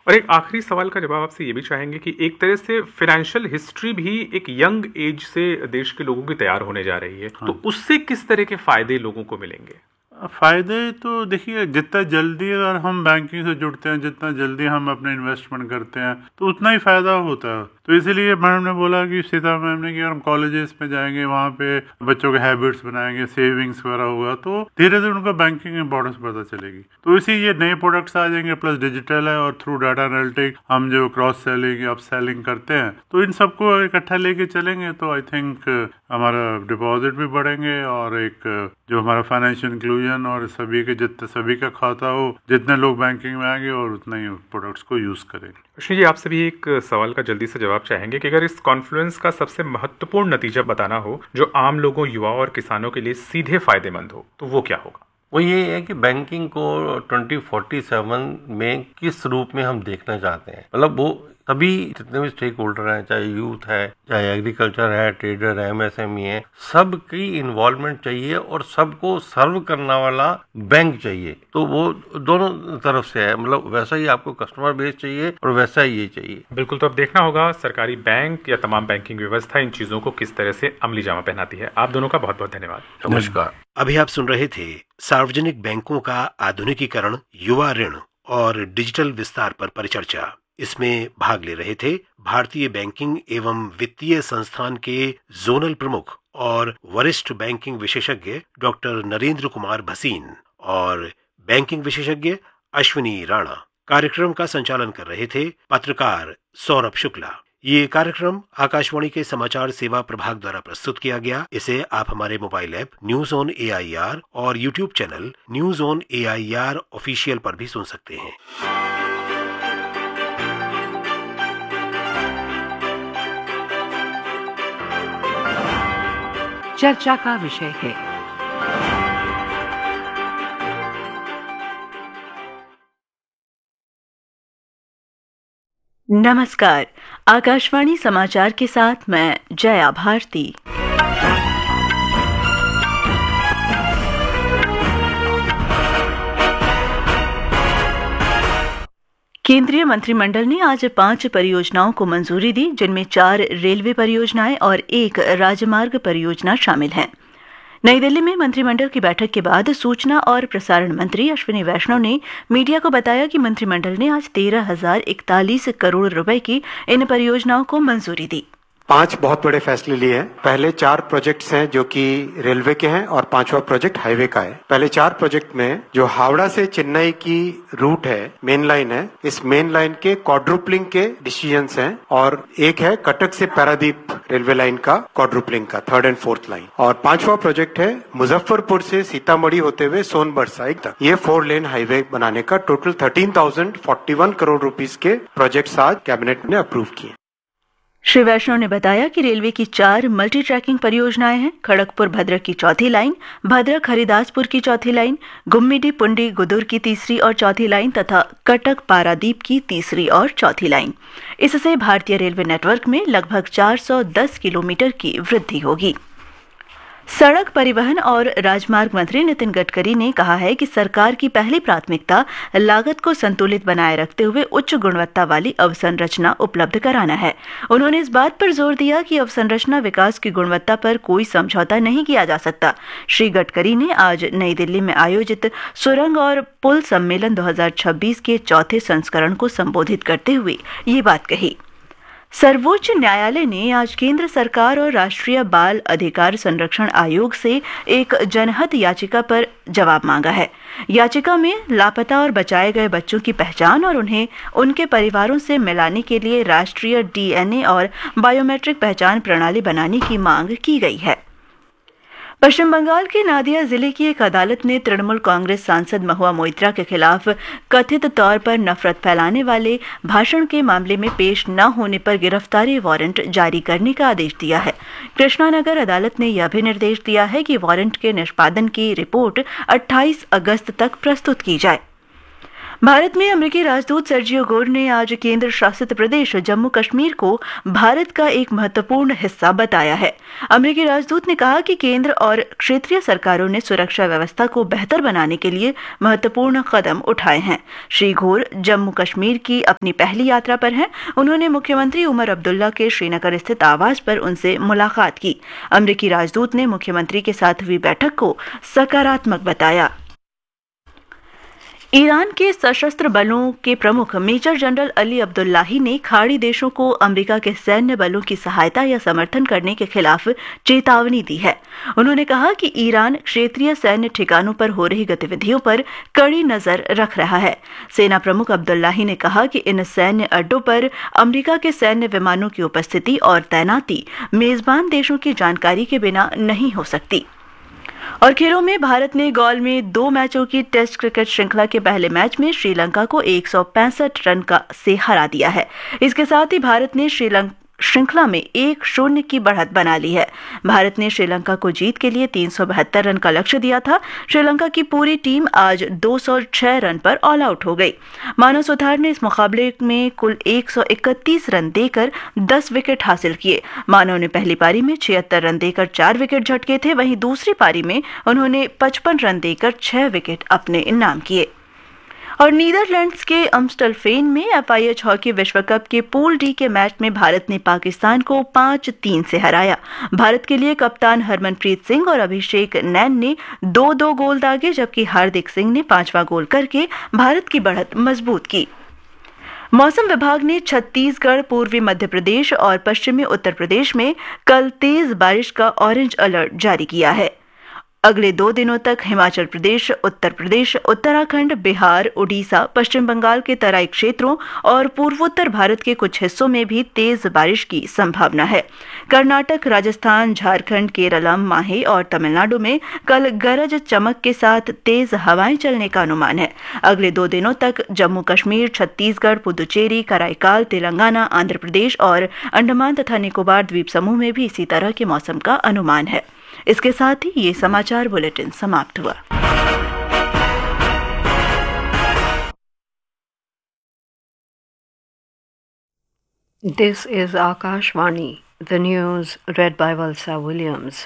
और एक आखिरी सवाल का जवाब आपसे ये भी चाहेंगे कि एक तरह से फाइनेंशियल हिस्ट्री भी एक यंग एज से देश के लोगों की तैयार होने जा रही है, तो उससे किस तरह के फायदे लोगों को मिलेंगे? फ़ायदे तो देखिए, जितना जल्दी अगर हम बैंकिंग से जुड़ते हैं, जितना जल्दी हम अपने इन्वेस्टमेंट करते हैं, तो उतना ही फ़ायदा होता है। तो इसीलिए मैडम ने बोला कि सीता मैम ने कि हम कॉलेजेस में जाएंगे, वहाँ पे बच्चों के हैबिट्स बनाएंगे, सेविंग्स वगैरह होगा, तो धीरे धीरे उनको बैंकिंग इंपॉर्टेंस पता चलेगी। तो इसी ये नए प्रोडक्ट्स आ जाएंगे, प्लस डिजिटल है, और थ्रू डाटा एनालिटिक हम जो क्रॉस सेलिंग अप सेलिंग करते हैं, तो इन सबको इकट्ठा लेके चलेंगे तो आई थिंक हमारा डिपॉजिट भी बढ़ेंगे, और एक जो हमारा फाइनेंशियल इंक्लूजन और सभी का खाता हो, जितने लोग बैंकिंग में आएंगे और उतना ही प्रोडक्ट्स को यूज करेंगे। कृष्ण जी, आपसे भी एक सवाल का जल्दी से जवाब चाहेंगे कि अगर इस कॉन्फ्लुएंस का सबसे महत्वपूर्ण नतीजा बताना हो जो आम लोगों, युवाओं और किसानों के लिए सीधे फायदेमंद हो, तो वो क्या होगा? वो ये है कि बैंकिंग को 2047 में किस रूप में हम देखना चाहते हैं। मतलब वो सभी जितने भी स्टेक होल्डर हैं, चाहे यूथ है, चाहे एग्रीकल्चर है, ट्रेडर है, एमएसएमई है, सबकी इन्वॉल्वमेंट चाहिए और सबको सर्व करने वाला बैंक चाहिए। तो वो दोनों तरफ से है, मतलब वैसा ही आपको कस्टमर बेस चाहिए और वैसा ही ये चाहिए। बिल्कुल, तो अब देखना होगा सरकारी बैंक या तमाम बैंकिंग व्यवस्था इन चीजों को किस तरह से अमली जामा पहनाती है। आप दोनों का बहुत बहुत धन्यवाद। नमस्कार। अभी आप सुन रहे थे सार्वजनिक बैंकों का आधुनिकीकरण, युवा ऋण और डिजिटल विस्तार पर परिचर्चा। इसमें भाग ले रहे थे भारतीय बैंकिंग एवं वित्तीय संस्थान के जोनल प्रमुख और वरिष्ठ बैंकिंग विशेषज्ञ डॉक्टर नरेंद्र कुमार भसीन और बैंकिंग विशेषज्ञ अश्विनी राणा। कार्यक्रम का संचालन कर रहे थे पत्रकार सौरभ शुक्ला। ये कार्यक्रम आकाशवाणी के समाचार सेवा प्रभाग द्वारा प्रस्तुत किया गया। इसे आप हमारे mobile app news on AIR और YouTube channel news on AIR official पर भी सुन सकते हैं। चर्चा का विषय है नमस्कार। आकाशवाणी समाचार के साथ मैं जया भारती। केंद्रीय मंत्रिमंडल ने आज 5 परियोजनाओं को मंजूरी दी, जिनमें 4 रेलवे परियोजनाएं और 1 राजमार्ग परियोजना शामिल हैं। नई दिल्ली में मंत्रिमंडल की बैठक के बाद सूचना और प्रसारण मंत्री अश्विनी वैष्णव ने मीडिया को बताया कि मंत्रिमंडल ने आज 13,041 करोड़ रुपए की इन परियोजनाओं को मंजूरी दी। 5 बहुत बड़े फैसले लिए हैं। पहले 4 प्रोजेक्ट्स हैं जो कि रेलवे के हैं और 5वां प्रोजेक्ट हाईवे का है। पहले 4 प्रोजेक्ट में जो हावड़ा से चेन्नई की रूट है, मेन लाइन है, इस मेन लाइन के क्वाड्रुपलिंग के डिसीजंस हैं, और एक है कटक से पारादीप रेलवे लाइन का क्वाड्रुपलिंग का 3rd and 4th लाइन, और 5वां प्रोजेक्ट है मुजफ्फरपुर से सीतामढ़ी होते हुए सोनभद्र साइड तक ये 4 लेन हाईवे बनाने का। टोटल 13,041 करोड़ रुपीस के प्रोजेक्ट्स आज कैबिनेट ने अप्रूव किए। श्री वैष्णव ने बताया कि रेलवे की 4 मल्टी ट्रैकिंग परियोजनाएं हैं। खड़गपुर भद्रक की 4थी लाइन, भद्रक हरिदासपुर की 4थी लाइन, गुम्मीडी पुंडी गुदुर की 3री और 4थी लाइन तथा कटक पारादीप की 3री और 4थी लाइन। इससे भारतीय रेलवे नेटवर्क में लगभग 410 किलोमीटर की वृद्धि होगी। सड़क परिवहन और राजमार्ग मंत्री नितिन गडकरी ने कहा है कि सरकार की पहली प्राथमिकता लागत को संतुलित बनाए रखते हुए उच्च गुणवत्ता वाली अवसंरचना उपलब्ध कराना है। उन्होंने इस बात पर जोर दिया कि अवसंरचना विकास की गुणवत्ता पर कोई समझौता नहीं किया जा सकता। श्री गडकरी ने आज नई दिल्ली में आयोजित सुरंग और पुल सम्मेलन 2026 के 4थे संस्करण को संबोधित करते हुए ये बात कही। सर्वोच्च न्यायालय ने आज केंद्र सरकार और राष्ट्रीय बाल अधिकार संरक्षण आयोग से एक जनहित याचिका पर जवाब मांगा है। याचिका में लापता और बचाए गए बच्चों की पहचान और उन्हें उनके परिवारों से मिलाने के लिए राष्ट्रीय DNA और बायोमेट्रिक पहचान प्रणाली बनाने की मांग की गई है। पश्चिम बंगाल के नादिया जिले की एक अदालत ने तृणमूल कांग्रेस सांसद महुआ मोइत्रा के खिलाफ कथित तौर पर नफरत फैलाने वाले भाषण के मामले में पेश न होने पर गिरफ्तारी वारंट जारी करने का आदेश दिया है। कृष्णानगर अदालत ने यह भी निर्देश दिया है कि वारंट के निष्पादन की रिपोर्ट 28 अगस्त तक प्रस्तुत की जाए। भारत में अमेरिकी राजदूत सर्जियो गोर ने आज केंद्र शासित प्रदेश जम्मू कश्मीर को भारत का एक महत्वपूर्ण हिस्सा बताया है। अमेरिकी राजदूत ने कहा कि केंद्र और क्षेत्रीय सरकारों ने सुरक्षा व्यवस्था को बेहतर बनाने के लिए महत्वपूर्ण कदम उठाए हैं। श्री गोर जम्मू कश्मीर की अपनी पहली यात्रा पर हैं। उन्होंने मुख्यमंत्री उमर अब्दुल्ला के श्रीनगर स्थित आवास पर उनसे मुलाकात की। अमेरिकी राजदूत ने मुख्यमंत्री के साथ हुई बैठक को सकारात्मक बताया। ईरान के सशस्त्र बलों के प्रमुख मेजर जनरल अली अब्दुल्लाही ने खाड़ी देशों को अमेरिका के सैन्य बलों की सहायता या समर्थन करने के खिलाफ चेतावनी दी है। उन्होंने कहा कि ईरान क्षेत्रीय सैन्य ठिकानों पर हो रही गतिविधियों पर कड़ी नजर रख रहा है। सेना प्रमुख अब्दुल्लाही ने कहा कि इन सैन्य अड्डों पर अमेरिका के सैन्य विमानों की उपस्थिति और तैनाती मेजबान देशों की जानकारी के बिना नहीं हो सकती। और खेलों में भारत ने गौल में 2 मैचों की टेस्ट क्रिकेट श्रृंखला के पहले मैच में श्रीलंका को 165 रन से हरा दिया है। इसके साथ ही भारत ने श्रृंखला में 1-0 की बढ़त बना ली है। भारत ने श्रीलंका को जीत के लिए 372 रन का लक्ष्य दिया था। श्रीलंका की पूरी टीम आज 206 रन पर ऑल आउट हो गई। मानव सुथार ने इस मुकाबले में कुल 131 रन देकर 10 विकेट हासिल किए। मानव ने पहली पारी में 76 रन देकर 4 विकेट झटके थे। वहीं दूसरी पारी में उन्होंने 55 रन देकर 6 विकेट अपने नाम किए। और नीदरलैंड्स के अम्स्टलफेन में FIH हॉकी विश्व कप के पूल डी के मैच में भारत ने पाकिस्तान को 5-3 से हराया। भारत के लिए कप्तान हरमनप्रीत सिंह और अभिषेक नैन ने 2-2 गोल दागे, जबकि हार्दिक सिंह ने 5वां गोल करके भारत की बढ़त मजबूत की। मौसम विभाग ने छत्तीसगढ़, पूर्वी मध्य प्रदेश और पश्चिमी उत्तर प्रदेश में कल तेज बारिश का ऑरेंज अलर्ट जारी किया है। अगले 2 दिनों तक हिमाचल प्रदेश, उत्तर प्रदेश, उत्तराखंड, बिहार, उड़ीसा, पश्चिम बंगाल के तराई क्षेत्रों और पूर्वोत्तर भारत के कुछ हिस्सों में भी तेज बारिश की संभावना है। कर्नाटक, राजस्थान, झारखंड, केरलम, माहे और तमिलनाडु में कल गरज चमक के साथ तेज हवाएं चलने का अनुमान है। अगले 2 दिनों तक जम्मू कश्मीर, छत्तीसगढ़, पुदुचेरी, कराईकाल, तेलंगाना, आंध्र प्रदेश और अंडमान तथा निकोबार द्वीप समूह में भी इसी तरह के मौसम का अनुमान है। इसके साथ ही ये समाचार बुलेटिन समाप्त हुआ। This is Akashvani, the news read by Valsa Williams.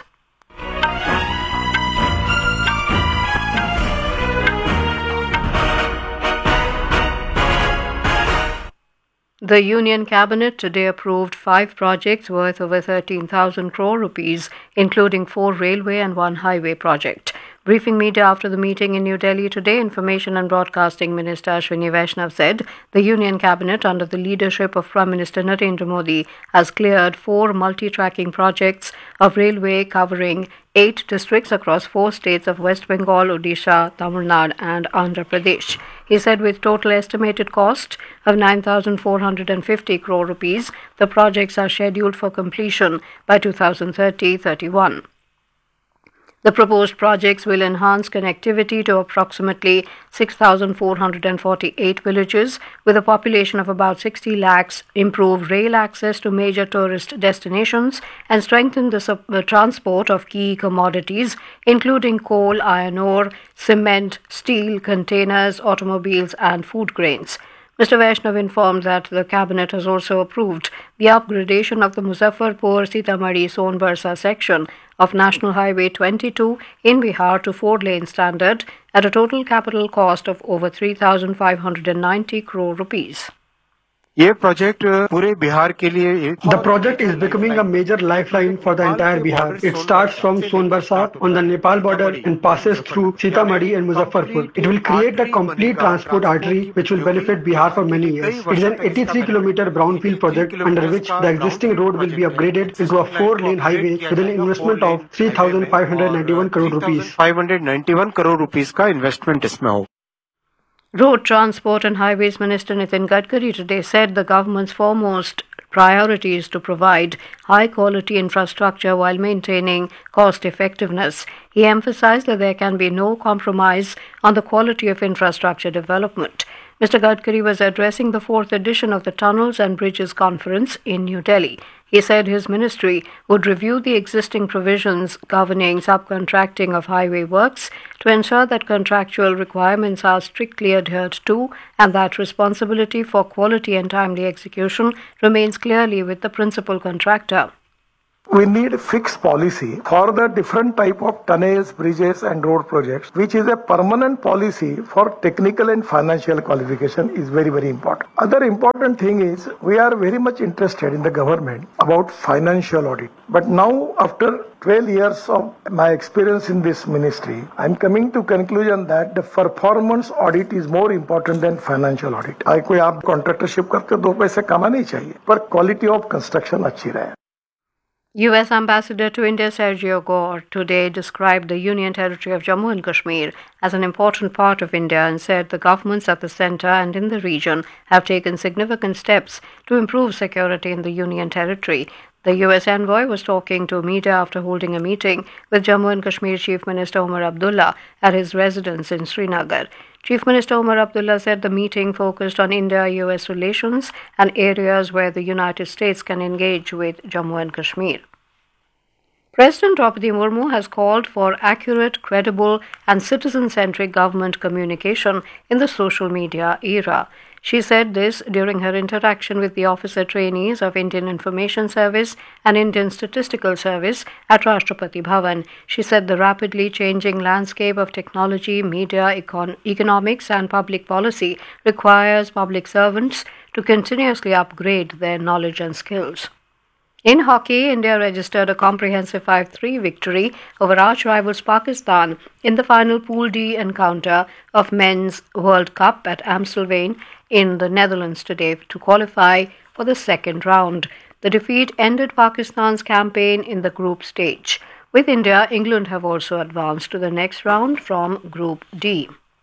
The Union Cabinet today approved 5 projects worth over 13,000 crore rupees, including 4 railway and 1 highway project. Briefing media after the meeting in New Delhi today, Information and Broadcasting Minister Ashwini Vaishnav said the Union Cabinet, under the leadership of Prime Minister Narendra Modi, has cleared 4 multi-tracking projects of railway covering 8 districts across 4 states of West Bengal, Odisha, Tamil Nadu and Andhra Pradesh. He said with total estimated cost of 9,450 crore rupees, the projects are scheduled for completion by 2030-31. The proposed projects will enhance connectivity to approximately 6,448 villages with a population of about 60 lakhs, improve rail access to major tourist destinations, and strengthen the transport of key commodities, including coal, iron ore, cement, steel, containers, automobiles, and food grains. Mr. Vaishnav informed that the Cabinet has also approved the upgradation of the Muzaffarpur-Sitamarhi-Sonbarsa section of National Highway 22 in Bihar to 4-lane standard at a total capital cost of over 3,590 crore rupees. ये project पूरे बिहार के लिए The project is becoming a major lifeline for the entire Bihar. It starts from Sonbarsa on the Nepal border and passes through Sitamarhi and Muzaffarpur. It will create a complete transport artery which will benefit Bihar for many years. It is an 83-kilometer brownfield project under which the existing road will be upgraded into a 4-lane highway with an investment of 3,591 crore rupees. 591 crore rupees का investment इसमें हो। Road Transport and Highways Minister Nitin Gadkari today said the government's foremost priority is to provide high-quality infrastructure while maintaining cost-effectiveness. He emphasized that there can be no compromise on the quality of infrastructure development. Mr. Gadkari was addressing the 4th edition of the Tunnels and Bridges Conference in New Delhi. He said his ministry would review the existing provisions governing subcontracting of highway works to ensure that contractual requirements are strictly adhered to and that responsibility for quality and timely execution remains clearly with the principal contractor. We need a fixed policy for the different type of tunnels, bridges and road projects, which is a permanent policy for technical and financial qualification is very, very important. Other important thing is we are very much interested in the government about financial audit. But now after 12 years of my experience in this ministry, I am coming to conclusion that the performance audit is more important than financial audit. कोई आप contractorship करते हो 2 पैसे कमाने ही चाहिए, पर quality of construction अच्छी रहे. U.S. Ambassador to India Sergio Gore today described the Union Territory of Jammu and Kashmir as an important part of India and said the governments at the centre and in the region have taken significant steps to improve security in the Union Territory. The U.S. envoy was talking to media after holding a meeting with Jammu and Kashmir Chief Minister Omar Abdullah at his residence in Srinagar. Chief Minister Omar Abdullah said the meeting focused on India-US relations and areas where the United States can engage with Jammu and Kashmir. President Draupadi Murmu has called for accurate, credible and citizen-centric government communication in the social media era. She said this during her interaction with the officer trainees of Indian Information Service and Indian Statistical Service at Rashtrapati Bhavan. She said the rapidly changing landscape of technology, media, economics and public policy requires public servants to continuously upgrade their knowledge and skills. In hockey, India registered a comprehensive 5-3 victory over arch-rivals Pakistan in the final Pool D encounter of Men's World Cup at Amstelveen in the Netherlands today to qualify for the second round. The defeat ended Pakistan's campaign in the group stage. With India, England have also advanced to the next round from Group D.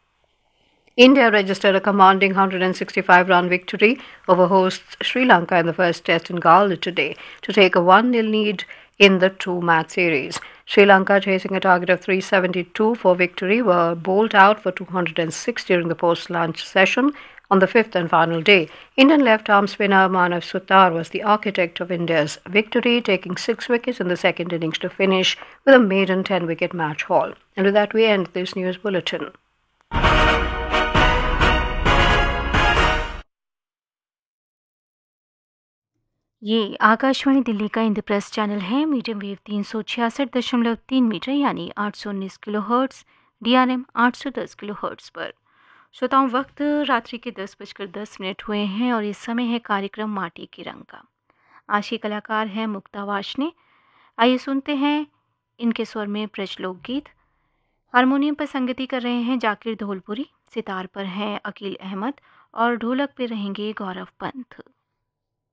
India registered a commanding 165-run victory over hosts Sri Lanka in the first test in Galle today to take a 1-0 lead in the 2-match series. Sri Lanka, chasing a target of 372 for victory, were bowled out for 206 during the post-lunch session on the 5th and final day. Indian left-arm spinner Manav Sutar was the architect of India's victory, taking 6 wickets in the second innings to finish with a maiden 10-wicket match haul. And with that, we end this news bulletin. ये आकाशवाणी दिल्ली का Indraprastha channel है। Medium wave 366.3 metre यानी 819 kilohertz, DRM 810 kilohertz पर। श्रोताओं, वक्त रात्रि के 10:10 हुए हैं और इस समय है कार्यक्रम माटी के रंग का। आज के कलाकार हैं मुक्ता वाशने। आइए सुनते हैं इनके स्वर में ब्रज लोकगीत। हारमोनियम पर संगति कर रहे हैं जाकिर धौलपुरी, सितार पर हैं अकील अहमद और ढोलक पर रहेंगे गौरव पंथ।